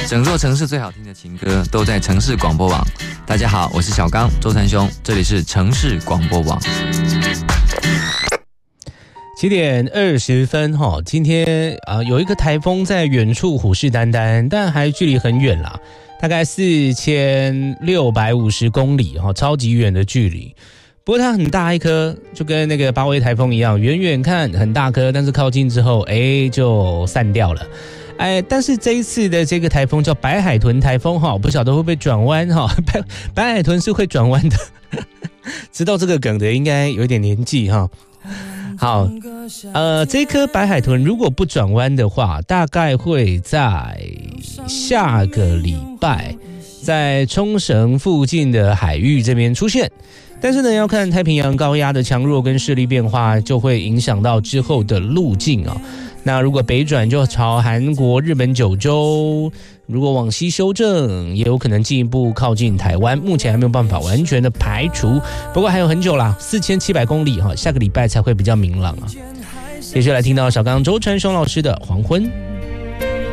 整座城市最好听的情歌都在城市广播网。大家好，我是小刚周传雄，这里是城市广播网。 7点20分哈，今天有一个台风在远处虎视眈眈，但还距离很远啦，大概4650公里哈，超级远的距离。不过它很大一颗，就跟那个8位台风一样，远远看很大颗，但是靠近之后，就散掉了。但是这一次的这个台风叫白海豚台风哈，不晓得会不会转弯哈？白海豚是会转弯的，知道这个梗的应该有点年纪哈。好，这颗白海豚如果不转弯的话，大概会在下个礼拜在冲绳附近的海域这边出现。但是呢，要看太平洋高压的强弱跟势力变化，就会影响到之后的路径啊。那如果北转就朝韩国、日本九州，如果往西修正，也有可能进一步靠近台湾。目前还没有办法完全的排除，不过还有很久啦，4700公里哈，下个礼拜才会比较明朗啊。接下来听到小刚周传雄老师的《黄昏》。